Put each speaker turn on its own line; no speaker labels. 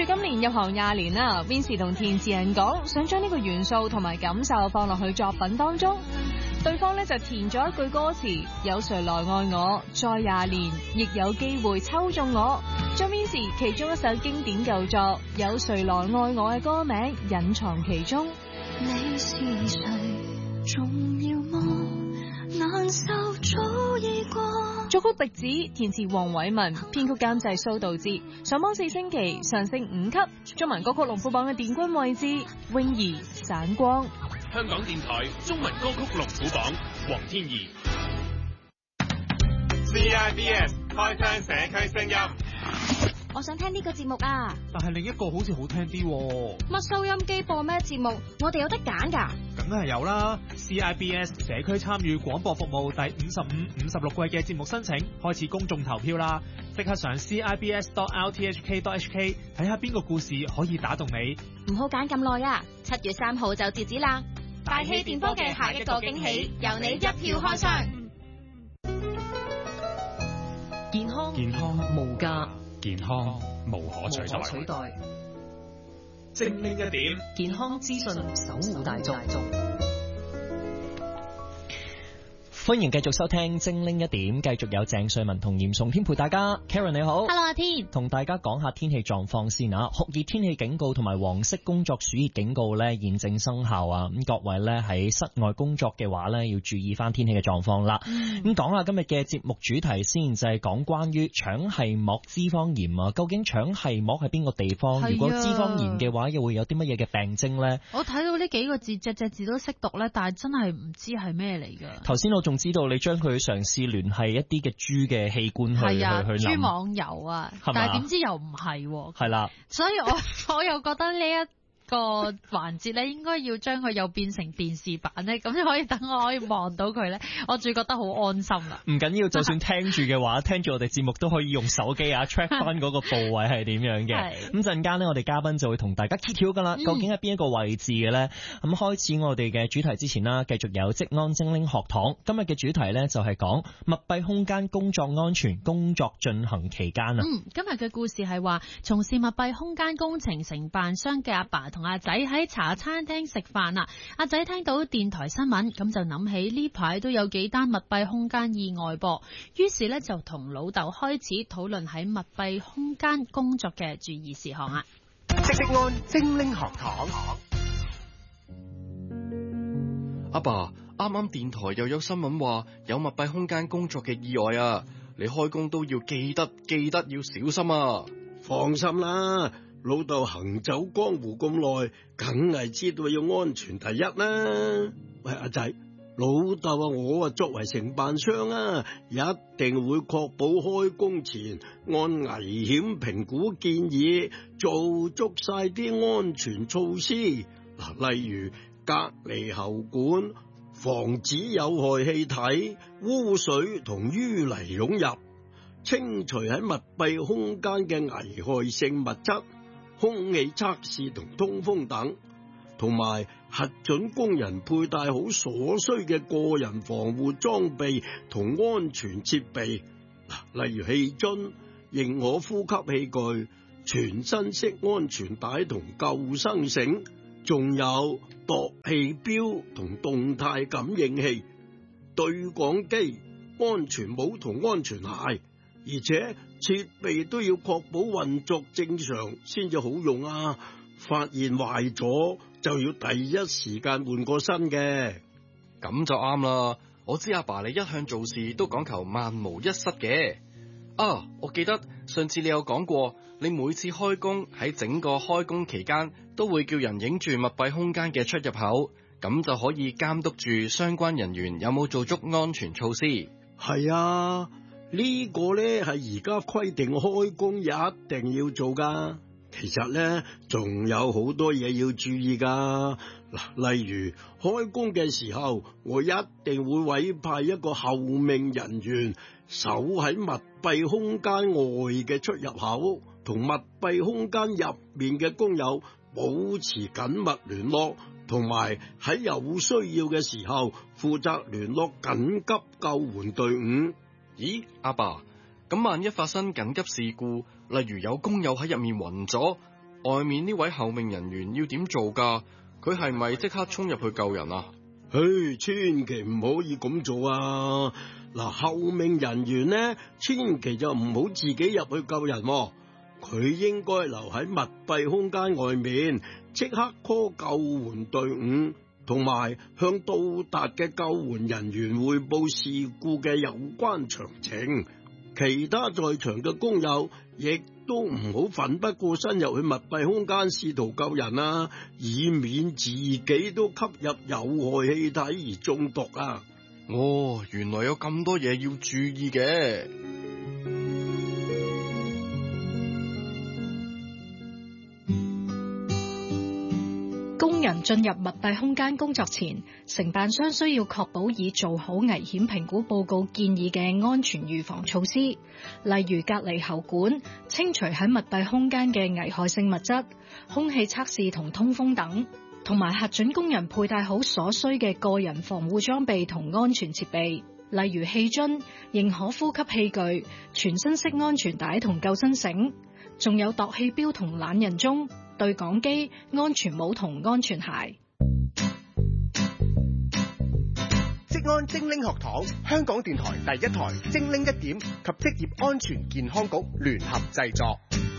住今年入行20年啦 ，Vincy 同填詞人講，想將呢個元素同埋感受放落去作品當中。對方咧就填咗一句歌詞：有誰來愛我？再20年，亦有機會抽中我。將 Vincy 其中一首經典舊作《有誰來愛我》嘅歌名隱藏其中。
你是誰？重要嗎？難受早已過。
作曲笛子，填詞黃偉文，編曲監製蘇道志。上榜4星期，上升5級。中文歌曲龍虎榜嘅殿軍位置，泳兒散光。
香港電台中文歌曲龍虎榜，黃天怡。CIBS 開聲社區聲音。
我想聽呢個節目啊，
但係另一個好似好聽啲喎。
乜收音機播咩節目？我哋有得揀㗎。
梗係有啦 ！CIBS 社區參與廣播服務第55、56季嘅節目申請開始公眾投票啦！即刻上 CIBS.RTHK.HK 睇下邊個故事可以打動你。
唔好揀咁耐啊！7月3號就截止啦！大氣電波嘅下一個驚喜，由你一票開箱。
健康無價，
健康無可取代。精靈一點，
健康資訊守護大眾。歡迎繼續收聽精靈一點，繼續有鄭瑞文同嚴崇天陪大家。Karen 你好
，Hello 阿天，
同大家講下天氣狀況先啊。酷熱天氣警告同埋黃色工作暑熱警告咧現正生效啊。咁各位咧喺室外工作嘅話咧要注意翻天氣嘅狀況啦。咁講下今日嘅節目主題先，就係講關於腸繫膜脂肪炎啊。究竟腸繫膜係邊個地方？如果脂肪炎嘅話，又會有啲乜嘢嘅病徵咧？
我睇到呢幾個字，隻字都識讀咧，但係真係唔知係咩嚟噶。
頭先我仲知道你將佢嘗試聯繫一啲嘅豬嘅器官去
豬網油啊，但係點知又唔係喎。
係啦，
所以我又覺得呢一個環節咧，應該要將佢又變成電視版咧，咁就可以等我可以望到佢咧，我最覺得好安心啦。
唔緊要，就算聽住嘅話，聽住我哋節目都可以用手機啊 track 翻嗰個部位係點樣嘅。咁陣間咧，我哋嘉賓就會同大家揭曉噶啦，究竟喺邊一個位置嘅咧？咁開始我哋嘅主題之前啦，繼續有職安精靈學堂。今日嘅主題咧就係講密閉空間工作安全，工作進行期間啊。
今日嘅故事係話，從事密閉空間工程承辦商嘅阿爸同阿仔喺茶餐廳食飯啦。阿仔聽到電台新聞，咁就諗起呢排都有幾單密閉空間意外噃，於是咧就同老豆開始討論喺密閉空間工作嘅注意事項啊。
職安精靈學堂。
阿爸，啱啱電台又有新聞話有密閉空間工作嘅意外啊！你開工都要記得要小心啊！
放心啦，老豆行走江湖咁耐，梗係知道要安全第一啦。喂，阿仔，老豆啊，我作為承辦商啊，一定會確保開工前按危險評估建議做足晒啲安全措施。嗱，例如隔離喉管，防止有害氣體、污水同淤泥湧入，清除喺密閉空間嘅危害性物質，空氣測試同通風等，同埋核准工人佩戴好所需嘅個人防護裝備同安全設備，例如氣樽、認可呼吸器具、全身式安全帶同救生繩，仲有度氣錶同動態感應器、對講機、安全帽同安全鞋，而且設備都要確保運作正常先至好用啊！發現壞咗就要第一時間換個新嘅，
咁就啱啦。我知阿爸你一向做事都講求萬無一失嘅。啊，我記得上次你有講過，你每次開工喺整個開工期間都會叫人影住密閉空間嘅出入口，咁就可以監督住相關人員有冇做足安全措施。
係啊，呢個呢係而家規定開工一定要做噶。其實呢仲有好多嘢要注意噶。嗱，例如開工嘅時候，我一定會委派一個候命人員守喺密閉空間外嘅出入口，同密閉空間入面嘅工友保持緊密聯絡，同埋喺有需要嘅時候負責聯絡緊急救援隊伍。
咦，阿爸，咁萬一發生緊急事故，例如有工友喺入面暈咗， 外面呢位候命人員要點做㗎？佢係咪即刻衝入去救人啊？
千祈唔可以咁做啊！嗱，候命人員呢，千祈就唔好自己入去救人喎。佢應該留喺密閉空間外面，即刻 call 救援隊伍，同埋向到達嘅救援人員匯報事故嘅有關詳情。其他在場嘅工友亦都唔好奮不顧身入去密閉空間試圖救人啊，以免自己都吸入有害氣體而中毒啊！
哦，原來有咁多嘢要注意嘅。
工人進入密閉空間工作前，承辦商需要確保已做好危險評估報告建議嘅安全預防措施，例如隔離喉管、清除喺密閉空間嘅危害性物質、空氣測試同通風等，同埋核准工人佩戴好所需嘅個人防護裝備同安全設備，例如氣樽、認可呼吸器具、全身式安全帶同救生繩，仲有度氣錶同懶人鐘、對講機、安全帽同安全鞋。
職安精靈學堂，香港電台第一台精靈一點及職業安全健康局聯合製作。